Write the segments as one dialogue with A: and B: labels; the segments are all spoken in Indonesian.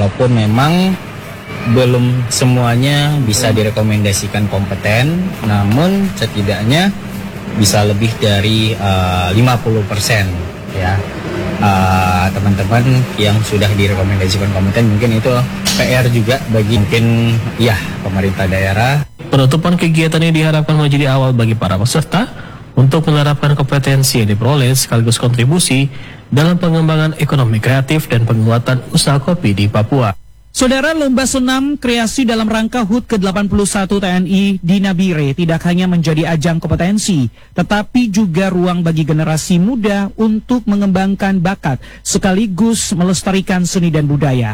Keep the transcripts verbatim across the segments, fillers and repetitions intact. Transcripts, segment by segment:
A: Walaupun memang belum semuanya bisa direkomendasikan kompeten, namun setidaknya bisa lebih dari uh, lima puluh persen ya uh, teman-teman yang sudah direkomendasikan kompeten. Mungkin itu P R juga bagi mungkin ya pemerintah daerah.
B: Penutupan kegiatan ini diharapkan menjadi awal bagi para peserta untuk menerapkan kompetensi yang diperoleh sekaligus kontribusi dalam pengembangan ekonomi kreatif dan penguatan usaha kopi di Papua.
C: Saudara, lomba senam kreasi dalam rangka H U T ke delapan puluh satu T N I di Nabire tidak hanya menjadi ajang kompetensi, tetapi juga ruang bagi generasi muda untuk mengembangkan bakat sekaligus melestarikan seni dan budaya.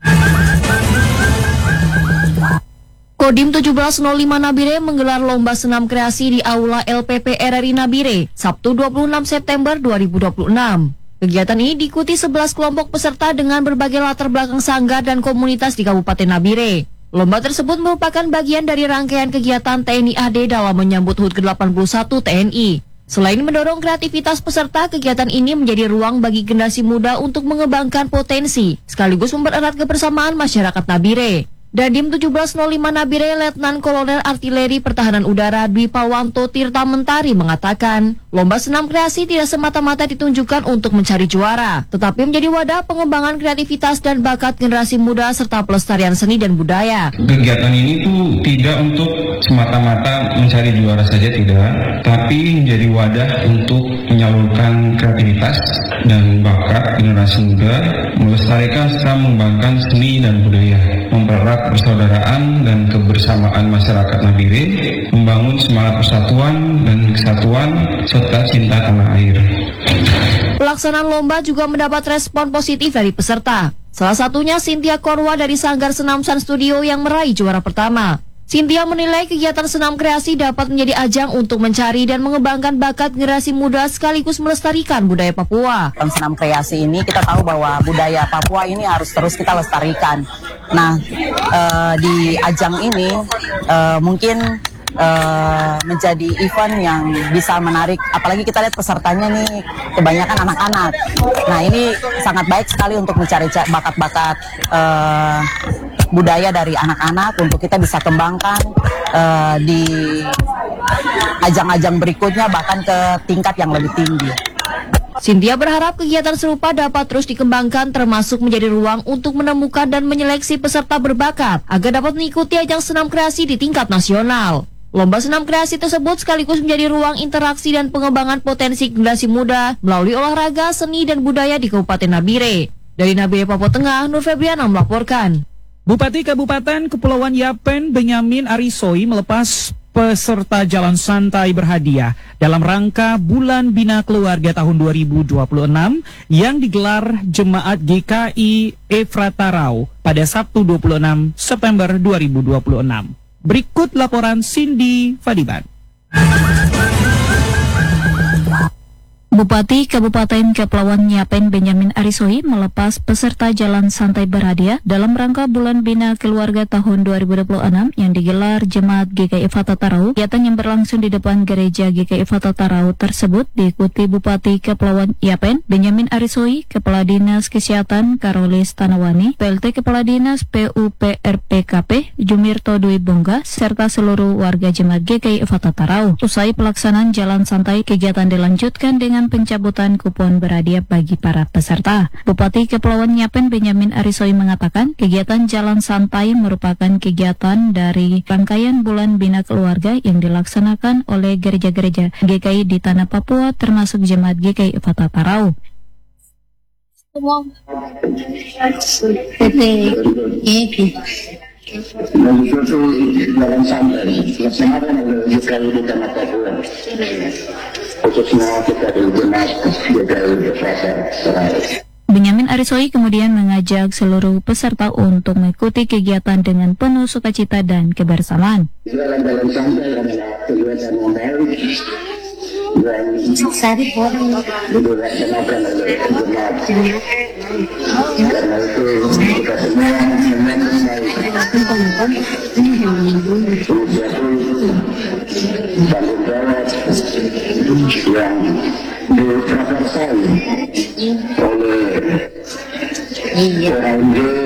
D: Kodim tujuh belas nol lima Nabire menggelar lomba senam kreasi di Aula L P P R R I Nabire, Sabtu dua puluh enam September dua ribu dua puluh enam. Kegiatan ini diikuti sebelas kelompok peserta dengan berbagai latar belakang sanggar dan komunitas di Kabupaten Nabire. Lomba tersebut merupakan bagian dari rangkaian kegiatan T N I A D dalam menyambut H U T ke delapan puluh satu T N I. Selain mendorong kreativitas peserta, kegiatan ini menjadi ruang bagi generasi muda untuk mengembangkan potensi, sekaligus mempererat kebersamaan masyarakat Nabire. Dandim tujuh belas nol lima Nabire Letnan Kolonel Artileri Pertahanan Udara Dwi Palwanto Tirta Mentari mengatakan, lomba senam kreasi tidak semata-mata ditunjukkan untuk mencari juara, tetapi menjadi wadah pengembangan kreativitas dan bakat generasi muda serta pelestarian seni dan budaya.
E: Kegiatan ini tuh tidak untuk semata-mata mencari juara saja, tidak, tapi menjadi wadah untuk menyalurkan kreativitas dan bakat generasi muda, melestarikan serta mengembangkan seni dan budaya, mempererat persaudaraan dan kebersamaan masyarakat Nabire, membangun semangat persatuan dan kesatuan serta cinta tanah air.
D: Pelaksanaan lomba juga mendapat respon positif dari peserta. Salah satunya Cynthia Korwa dari Sanggar Senam Sun Studio yang meraih juara pertama. Cynthia menilai kegiatan senam kreasi dapat menjadi ajang untuk mencari dan mengembangkan bakat generasi muda sekaligus melestarikan budaya Papua.
F: Senam kreasi ini kita tahu bahwa budaya Papua ini harus terus kita lestarikan. Nah, uh, di ajang ini uh, mungkin uh, menjadi event yang bisa menarik, apalagi kita lihat pesertanya nih kebanyakan anak-anak. Nah, ini sangat baik sekali untuk mencari bakat-bakat uh, budaya dari anak-anak untuk kita bisa kembangkan uh, di ajang-ajang berikutnya, bahkan ke tingkat yang lebih tinggi.
D: Cynthia berharap kegiatan serupa dapat terus dikembangkan, termasuk menjadi ruang untuk menemukan dan menyeleksi peserta berbakat agar dapat mengikuti ajang senam kreasi di tingkat nasional. Lomba senam kreasi tersebut sekaligus menjadi ruang interaksi dan pengembangan potensi generasi muda melalui olahraga, seni, dan budaya di Kabupaten Nabire. Dari Nabire, Papua Tengah, Nur Febriana melaporkan.
C: Bupati Kabupaten Kepulauan Yapen Benyamin Arisoi melepas peserta jalan santai berhadiah dalam rangka Bulan Bina Keluarga tahun dua ribu dua puluh enam yang digelar Jemaat G K I Efratarau pada Sabtu dua puluh enam September dua ribu dua puluh enam. Berikut laporan Cindy Fadiban.
G: Bupati Kabupaten Kepulauan Yapen Benyamin Arisoi melepas peserta jalan santai berhadiah dalam rangka Bulan Bina Keluarga tahun dua ribu dua puluh enam yang digelar Jemaat G K I Efratarau. Kegiatan yang berlangsung di depan gereja G K I Efratarau tersebut diikuti Bupati Kepulauan Yapen Benyamin Arisoi, Kepala Dinas Kesehatan Karolis Tanawani, P L T Kepala Dinas P U P R P K P Jumirto Dwi Bongga, serta seluruh warga Jemaat G K I Efratarau. Usai pelaksanaan jalan santai, kegiatan dilanjutkan dengan pencabutan kupon berhadiah bagi para peserta. Bupati Kepulauan Yapen Benyamin Arisoi mengatakan kegiatan jalan santai merupakan kegiatan dari rangkaian Bulan Bina Keluarga yang dilaksanakan oleh gereja-gereja G K I di tanah Papua termasuk Jemaat G K I Efratarau. Jalan santai dilaksanakan oleh G K I di tanah Papua, khususnya kita di Dinas G K I Efratarau. Benyamin Arisoi kemudian mengajak seluruh peserta untuk mengikuti kegiatan dengan penuh sukacita dan kebersamaan. Jalan-jalan santai adalah kegiatan menarik dan dilaksanakan oleh jemaat. Karena itu kita semua mengenai inisiatif tanggung jawab yang diprakarsai oleh